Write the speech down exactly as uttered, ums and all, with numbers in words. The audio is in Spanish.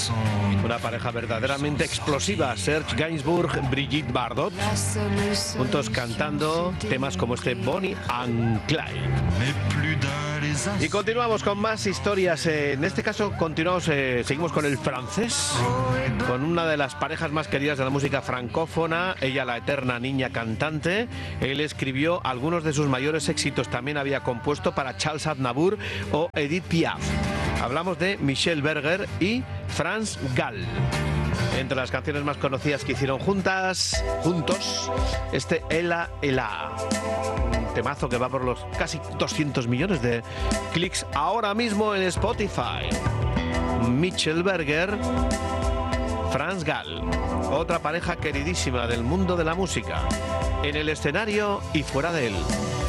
Una pareja verdaderamente explosiva, Serge Gainsbourg, Brigitte Bardot, juntos cantando temas como este Bonnie and Clyde. Y continuamos con más historias. En este caso continuamos, eh, seguimos con el francés, con una de las parejas más queridas de la música francófona, ella la eterna niña cantante. Él escribió algunos de sus mayores éxitos, también había compuesto para Charles Aznavour o Edith Piaf. Hablamos de Michel Berger y France Gall. Entre las canciones más conocidas que hicieron juntas, juntos, este Ella Ella. Un temazo que va por los casi doscientos millones de clics ahora mismo en Spotify. Michel Berger, France Gall, otra pareja queridísima del mundo de la música, en el escenario y fuera de él.